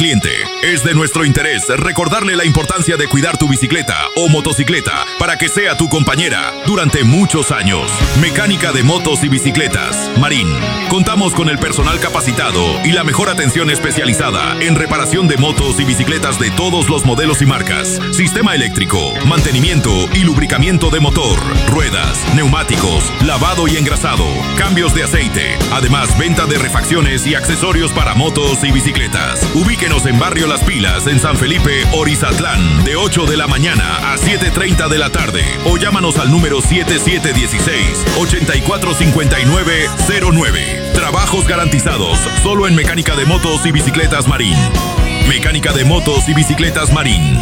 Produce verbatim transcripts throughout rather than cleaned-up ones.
Cliente, es de nuestro interés recordarle la importancia de cuidar tu bicicleta o motocicleta para que sea tu compañera durante muchos años. Mecánica de motos y bicicletas, Marín. Contamos con el personal capacitado y la mejor atención especializada en reparación de motos y bicicletas de todos los modelos y marcas. Sistema eléctrico, mantenimiento y lubricamiento de motor, ruedas, neumáticos, lavado y engrasado, cambios de aceite. Además, venta de refacciones y accesorios para motos y bicicletas. Ubíquenos en Barrio Las Pilas, en San Felipe, Orizatlán, de ocho de la mañana a siete treinta de la tarde. O llámanos al número siete siete uno seis, ocho cuatro cinco nueve cero nueve. Trabajos garantizados solo en Mecánica de Motos y Bicicletas Marín. Mecánica de Motos y Bicicletas Marín.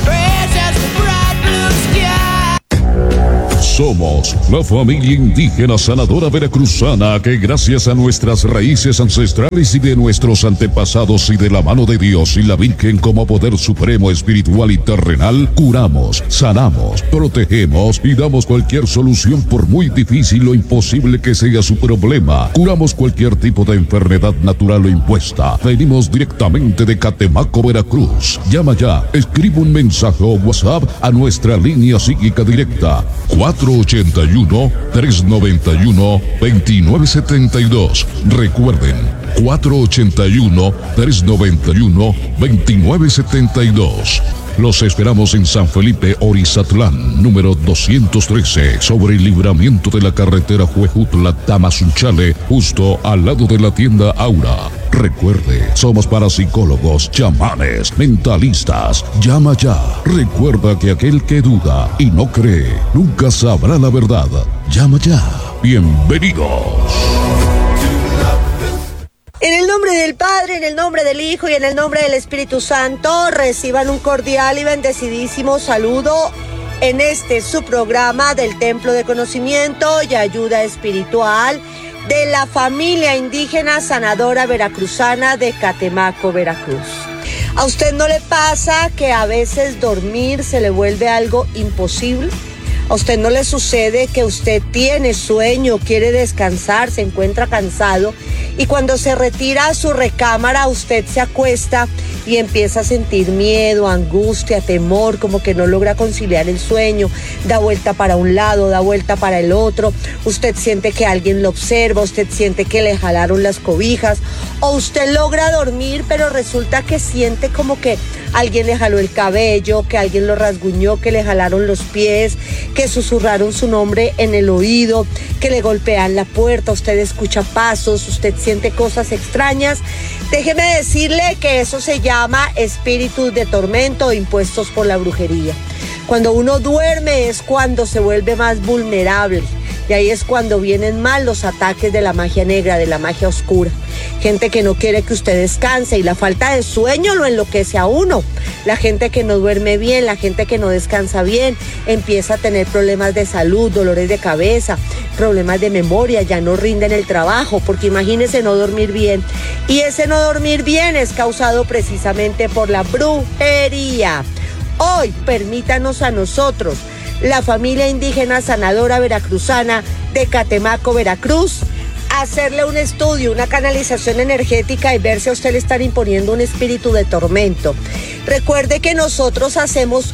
Somos la familia indígena sanadora veracruzana que gracias a nuestras raíces ancestrales y de nuestros antepasados y de la mano de Dios y la Virgen como poder supremo espiritual y terrenal, curamos, sanamos, protegemos y damos cualquier solución por muy difícil o imposible que sea su problema. Curamos cualquier tipo de enfermedad natural o impuesta. Venimos directamente de Catemaco, Veracruz. Llama ya, escribe un mensaje o WhatsApp a nuestra línea psíquica directa cuatro ochenta y uno, trescientos noventa y uno, veintinueve setenta y dos. Recuerden, cuatro ochenta y uno, trescientos noventa y uno, veintinueve setenta y dos. Los esperamos en San Felipe, Orizatlán, número doscientos trece, sobre el libramiento de la carretera Huejutla-Tamazunchale, justo al lado de la tienda Aura. Recuerde, somos parapsicólogos, chamanes, mentalistas. Llama ya. Recuerda que aquel que duda y no cree, nunca sabrá la verdad. Llama ya. Bienvenidos. En el nombre del Padre, en el nombre del Hijo y en el nombre del Espíritu Santo, reciban un cordial y bendecidísimo saludo en este su programa del Templo de Conocimiento y Ayuda Espiritual de la familia indígena sanadora veracruzana de Catemaco, Veracruz. ¿A usted no le pasa que a veces dormir se le vuelve algo imposible? ¿A usted no le sucede que usted tiene sueño, quiere descansar, se encuentra cansado y cuando se retira a su recámara usted se acuesta y empieza a sentir miedo, angustia, temor, como que no logra conciliar el sueño, da vuelta para un lado, da vuelta para el otro, usted siente que alguien lo observa, usted siente que le jalaron las cobijas, o usted logra dormir pero resulta que siente como que alguien le jaló el cabello, que alguien lo rasguñó, que le jalaron los pies, que susurraron su nombre en el oído, que le golpean la puerta, usted escucha pasos, usted siente cosas extrañas. Déjeme decirle que eso se llama espíritus de tormento impuestos por la brujería. Cuando uno duerme es cuando se vuelve más vulnerable. Y ahí es cuando vienen mal los ataques de la magia negra, de la magia oscura. Gente que no quiere que usted descanse y la falta de sueño lo enloquece a uno. La gente que no duerme bien, la gente que no descansa bien, empieza a tener problemas de salud, dolores de cabeza, problemas de memoria, ya no rinde en el trabajo, porque imagínese no dormir bien. Y ese no dormir bien es causado precisamente por la brujería. Hoy permítanos a nosotros, la familia indígena sanadora veracruzana de Catemaco, Veracruz, hacerle un estudio, una canalización energética y ver si a usted le están imponiendo un espíritu de tormento. Recuerde que nosotros hacemos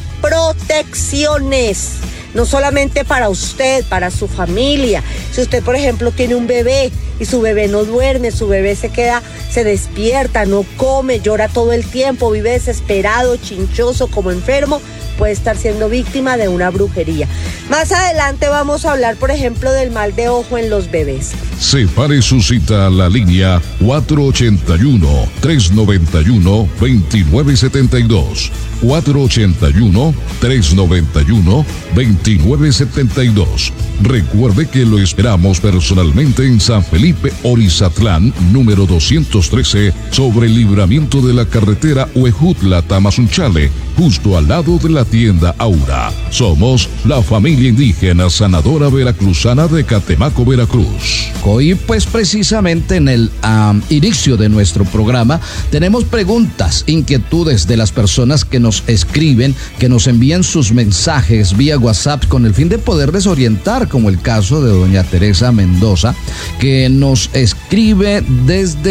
protecciones, no solamente para usted, para su familia. Si usted, por ejemplo, tiene un bebé y su bebé no duerme, su bebé se queda, se despierta, no come, llora todo el tiempo, vive desesperado, chinchoso, como enfermo, puede estar siendo víctima de una brujería. Más adelante vamos a hablar, por ejemplo, del mal de ojo en los bebés. Separe su cita a la línea cuatro ochenta y uno, trescientos noventa y uno, veintinueve setenta y dos. cuatro ochenta y uno, trescientos noventa y uno, veintinueve setenta y dos. Recuerde que lo esperamos personalmente en San Felipe, Orizatlán, número doscientos trece, sobre el libramiento de la carretera Huejutla-Tamazunchale, justo al lado de la tienda Aura. Somos la familia indígena sanadora veracruzana de Catemaco, Veracruz. Hoy, pues precisamente en el um, inicio de nuestro programa, tenemos preguntas, inquietudes de las personas que nos escriben, que nos envían sus mensajes vía WhatsApp con el fin de poder desorientar, como el caso de doña Teresa Mendoza, que nos escribe desde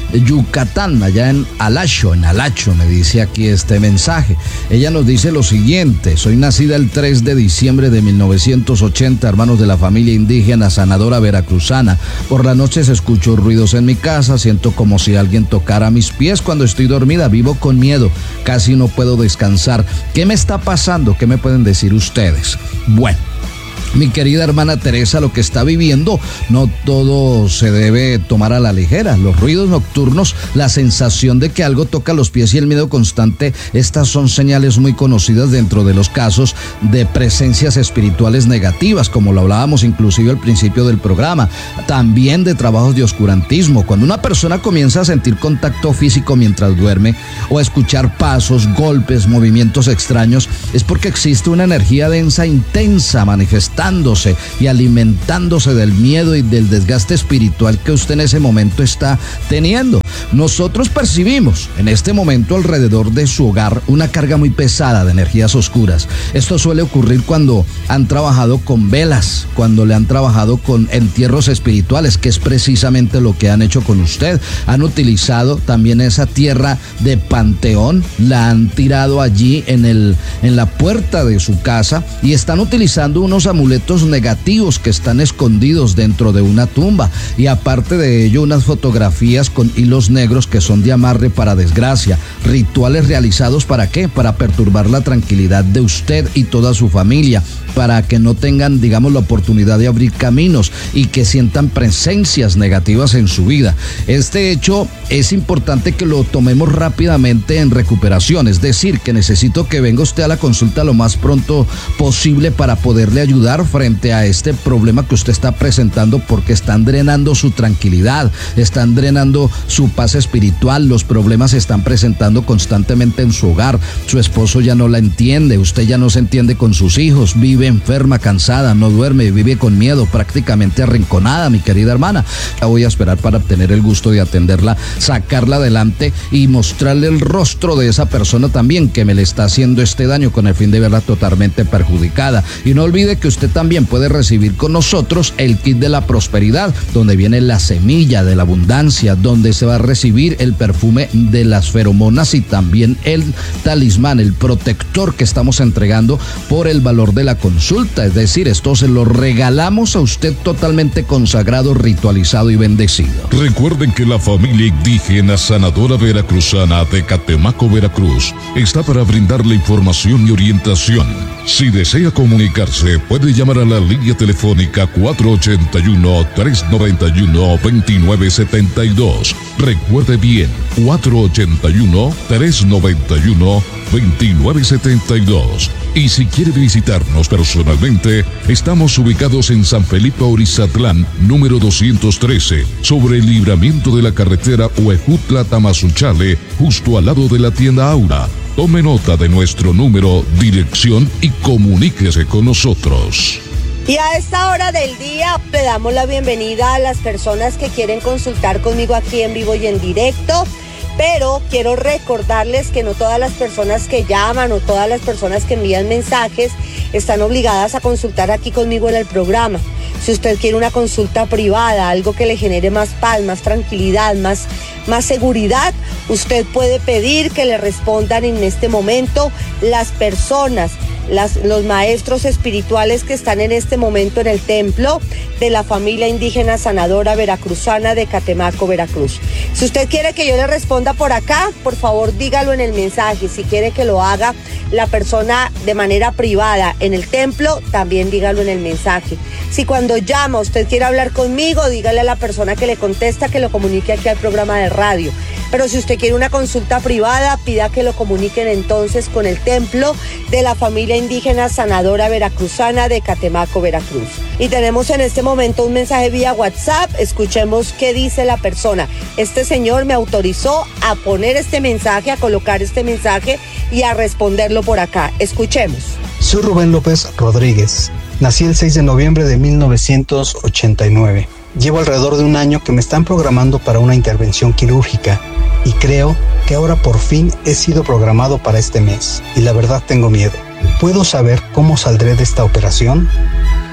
Yucatán, allá en Alacho, en Alacho, me dice aquí este mensaje. Ella nos dice lo siguiente: soy nacida el tres de diciembre de mil novecientos ochenta, hermanos de la familia indígena sanadora veracruzana. Por la noche se escucho ruidos en mi casa, siento como si alguien tocara mis pies cuando estoy dormida, vivo con miedo, casi no puedo descansar. ¿Qué me está pasando? ¿Qué me pueden decir ustedes? Bueno, mi querida hermana Teresa, lo que está viviendo no todo se debe tomar a la ligera. Los ruidos nocturnos, la sensación de que algo toca los pies y el miedo constante, estas son señales muy conocidas dentro de los casos de presencias espirituales negativas, como lo hablábamos inclusive al principio del programa. También de trabajos de oscurantismo. Cuando una persona comienza a sentir contacto físico mientras duerme o a escuchar pasos, golpes, movimientos extraños, es porque existe una energía densa, intensa, manifestada y alimentándose del miedo y del desgaste espiritual que usted en ese momento está teniendo. Nosotros percibimos en este momento alrededor de su hogar una carga muy pesada de energías oscuras. Esto suele ocurrir cuando han trabajado con velas, cuando le han trabajado con entierros espirituales, que es precisamente lo que han hecho con usted. Han utilizado también esa tierra de panteón, la han tirado allí en, el, en la puerta de su casa y están utilizando unos amuletos negativos que están escondidos dentro de una tumba, y aparte de ello unas fotografías con hilos negros que son de amarre para desgracia. Rituales realizados ¿para qué? Para perturbar la tranquilidad de usted y toda su familia, para que no tengan, digamos, la oportunidad de abrir caminos y que sientan presencias negativas en su vida. Este hecho es importante que lo tomemos rápidamente en recuperación, es decir, que necesito que venga usted a la consulta lo más pronto posible para poderle ayudar frente a este problema que usted está presentando, porque están drenando su tranquilidad, están drenando su paz espiritual. Los problemas se están presentando constantemente en su hogar. Su esposo ya no la entiende, usted ya no se entiende con sus hijos, vive enferma, cansada, no duerme, vive con miedo, prácticamente arrinconada, mi querida hermana. Ya voy a esperar para obtener el gusto de atenderla, sacarla adelante y mostrarle el rostro de esa persona también que me le está haciendo este daño, con el fin de verla totalmente perjudicada. Y no olvide que usted también puede recibir con nosotros el kit de la prosperidad, donde viene la semilla de la abundancia, donde se va a recibir el perfume de las feromonas y también el talismán, el protector que estamos entregando por el valor de la consulta. Es decir, esto se lo regalamos a usted totalmente consagrado, ritualizado y bendecido. Recuerden que la familia indígena sanadora veracruzana de Catemaco, Veracruz, está para brindarle información y orientación. Si desea comunicarse, puede llamar a la línea telefónica cuatro ocho uno, tres nueve uno, dos nueve siete dos. Recuerde bien, cuatro ocho uno, tres nueve uno, dos nueve siete dos. Y si quiere visitarnos personalmente, estamos ubicados en San Felipe Orizatlán, número doscientos trece, sobre el libramiento de la carretera Huejutla-Tamazunchale, justo al lado de la tienda Aura. Tome nota de nuestro número, dirección y comuníquese con nosotros. Y a esta hora del día le damos la bienvenida a las personas que quieren consultar conmigo aquí en vivo y en directo. Pero quiero recordarles que no todas las personas que llaman o todas las personas que envían mensajes están obligadas a consultar aquí conmigo en el programa. Si usted quiere una consulta privada, algo que le genere más paz, más tranquilidad, más, más seguridad, usted puede pedir que le respondan en este momento las personas, las, los maestros espirituales que están en este momento en el templo de la familia indígena sanadora veracruzana de Catemaco, Veracruz. Si usted quiere que yo le responda por acá, por favor dígalo en el mensaje. Si quiere que lo haga la persona de manera privada en el templo, también dígalo en el mensaje. Si cuando llama usted quiere hablar conmigo, dígale a la persona que le contesta que lo comunique aquí al programa de radio. Pero si usted quiere una consulta privada, pida que lo comuniquen entonces con el templo de la familia indígena sanadora veracruzana de Catemaco, Veracruz. Y tenemos en este momento un mensaje vía WhatsApp. Escuchemos qué dice la persona. Este señor me autorizó a poner este mensaje, a colocar este mensaje y a responderlo por acá. Escuchemos. Soy Rubén López Rodríguez. Nací el seis de noviembre de mil novecientos ochenta y nueve. Llevo alrededor de un año que me están programando para una intervención quirúrgica y creo que ahora por fin he sido programado para este mes y la verdad tengo miedo. ¿Puedo saber cómo saldré de esta operación?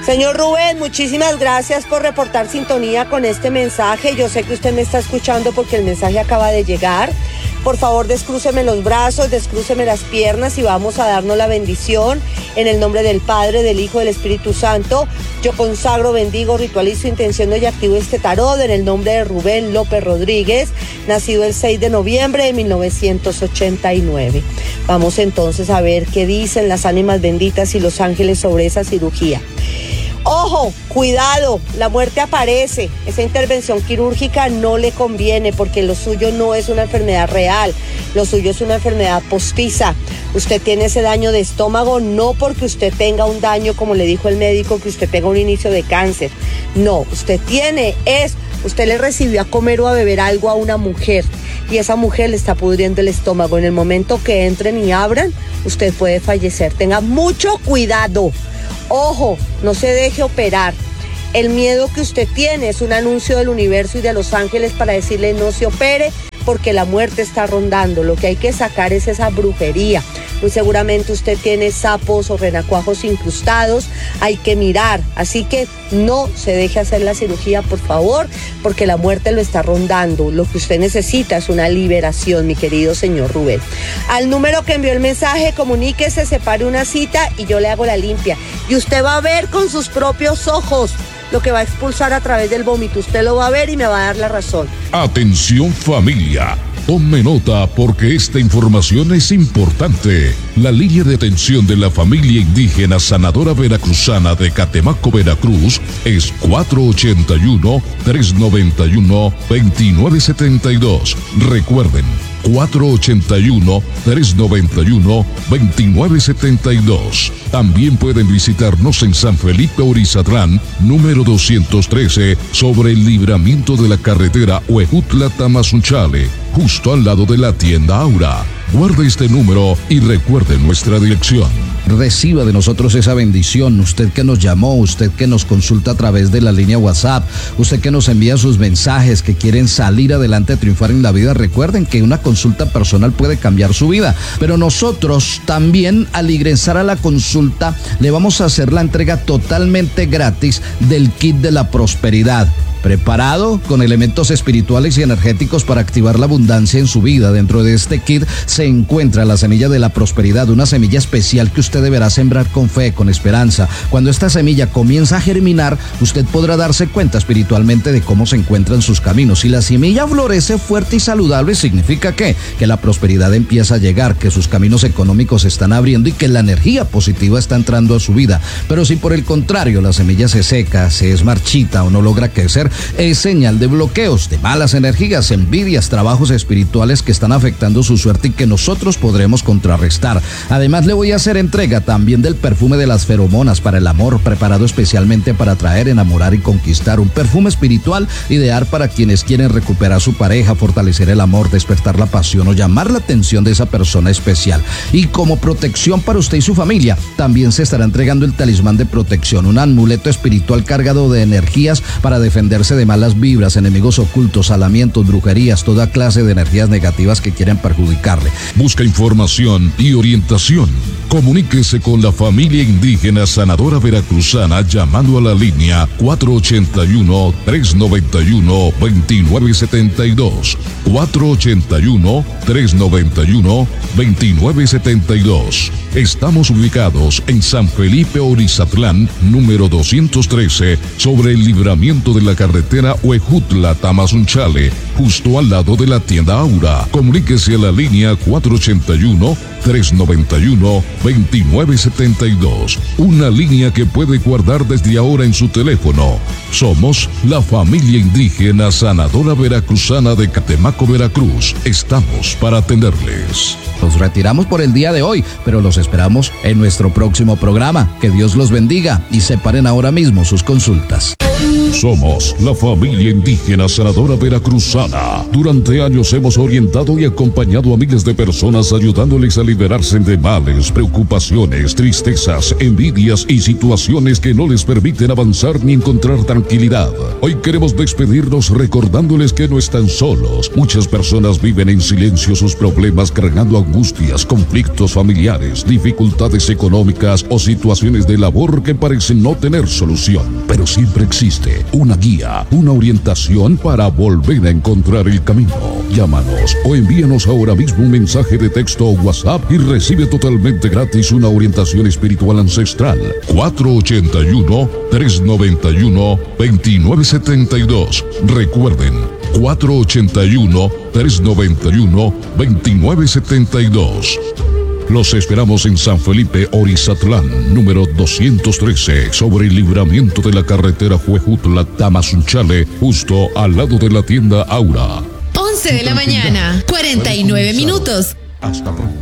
Señor Rubén, muchísimas gracias por reportar sintonía con este mensaje. Yo sé que usted me está escuchando porque el mensaje acaba de llegar. Por favor, descrúceme los brazos, descrúceme las piernas y vamos a darnos la bendición. En el nombre del Padre, del Hijo, del Espíritu Santo, yo consagro, bendigo, ritualizo, intenciono y activo este tarot en el nombre de Rubén López Rodríguez, nacido el seis de noviembre de mil novecientos ochenta y nueve. Vamos entonces a ver qué dicen las ánimas benditas y los ángeles sobre esa cirugía. Ojo, cuidado, la muerte aparece. Esa intervención quirúrgica no le conviene porque lo suyo no es una enfermedad real, lo suyo es una enfermedad postiza. Usted tiene ese daño de estómago no porque usted tenga un daño, como le dijo el médico, que usted tenga un inicio de cáncer. No, usted tiene es, usted le recibió a comer o a beber algo a una mujer y esa mujer le está pudriendo el estómago. En el momento que entren y abran, usted puede fallecer. Tenga mucho cuidado. Ojo, no se deje operar. El miedo que usted tiene es un anuncio del universo y de los ángeles para decirle no se opere porque la muerte está rondando. Lo que hay que sacar es esa brujería. Muy seguramente usted tiene sapos o renacuajos incrustados. Hay que mirar. Así que no se deje hacer la cirugía, por favor, porque la muerte lo está rondando. Lo que usted necesita es una liberación, mi querido señor Rubén. Al número que envió el mensaje, comuníquese, separe una cita y yo le hago la limpia. Y usted va a ver con sus propios ojos lo que va a expulsar a través del vómito. Usted lo va a ver y me va a dar la razón. Atención familia, tome nota porque esta información es importante. La línea de atención de la familia indígena sanadora veracruzana de Catemaco, Veracruz es cuatro ochenta y uno, trescientos noventa y uno, veintinueve setenta y dos. Recuerden, cuatro ochenta y uno, trescientos noventa y uno, veintinueve setenta y dos. También pueden visitarnos en San Felipe Orizatlán, número doscientos trece, sobre el libramiento de la carretera Huejutla-Tamazunchale, justo al lado de la tienda Aura. Guarde este número y recuerde nuestra dirección. Reciba de nosotros esa bendición. Usted que nos llamó, usted que nos consulta a través de la línea WhatsApp, usted que nos envía sus mensajes, que quieren salir adelante, triunfar en la vida. Recuerden que una consulta personal puede cambiar su vida, pero nosotros también, al ingresar a la consulta, le vamos a hacer la entrega totalmente gratis del kit de la prosperidad. Preparado con elementos espirituales y energéticos para activar la abundancia en su vida. Dentro de este kit se encuentra la semilla de la prosperidad, una semilla especial que usted deberá sembrar con fe, con esperanza. Cuando esta semilla comienza a germinar, usted podrá darse cuenta espiritualmente de cómo se encuentran sus caminos. Si la semilla florece fuerte y saludable, significa que, que la prosperidad empieza a llegar, que sus caminos económicos se están abriendo y que la energía positiva está entrando a su vida. Pero si por el contrario la semilla se seca, se es marchita o no logra crecer, es señal de bloqueos, de malas energías, envidias, trabajos espirituales que están afectando su suerte y que nosotros podremos contrarrestar. Además, le voy a hacer entrega también del perfume de las feromonas para el amor, preparado especialmente para atraer, enamorar y conquistar. Un perfume espiritual ideal para quienes quieren recuperar su pareja, fortalecer el amor, despertar la pasión o llamar la atención de esa persona especial. Y como protección para usted y su familia, también se estará entregando el talismán de protección, un amuleto espiritual cargado de energías para defender de malas vibras, enemigos ocultos, salamientos, brujerías, toda clase de energías negativas que quieren perjudicarle. Busca información y orientación. Comuníquese con la familia indígena sanadora veracruzana llamando a la línea cuatro ochenta y uno, trescientos noventa y uno, veintinueve setenta y dos. cuatro ochenta y uno, trescientos noventa y uno, veintinueve setenta y dos. Estamos ubicados en San Felipe Orizatlán, número doscientos trece, sobre el libramiento de la carretera Huejutla-Tamazunchale, justo al lado de la tienda Aura. Comuníquese a la línea cuatro ochenta y uno, trescientos noventa y uno, veintinueve setenta y dos. Una línea que puede guardar desde ahora en su teléfono. Somos la familia indígena sanadora veracruzana de Catemaco, Veracruz. Estamos para atenderles. Nos retiramos por el día de hoy, pero los esperamos en nuestro próximo programa. Que Dios los bendiga y separen ahora mismo sus consultas. Somos la familia indígena sanadora veracruzana. Durante años hemos orientado y acompañado a miles de personas ayudándoles a liberarse de males, preocupaciones, tristezas, envidias y situaciones que no les permiten avanzar ni encontrar tranquilidad. Hoy queremos despedirnos recordándoles que no están solos. Muchas personas viven en silencio sus problemas, cargando angustias, conflictos familiares, dificultades económicas o situaciones de labor que parecen no tener solución. Pero siempre existe una guía, una orientación para volver a encontrar el camino. Llámanos o envíanos ahora mismo un mensaje de texto o WhatsApp y recibe totalmente gratis una orientación espiritual ancestral. cuatro ocho uno, tres nueve uno, dos nueve siete dos. Recuerden, cuatro ocho uno, tres nueve uno, dos nueve siete dos. Los esperamos en San Felipe, Orizatlán, número doscientos trece, sobre el libramiento de la carretera Huejutla-Tamazunchale, justo al lado de la tienda Aura. once de la mañana, cuarenta y nueve minutos. Hasta pronto.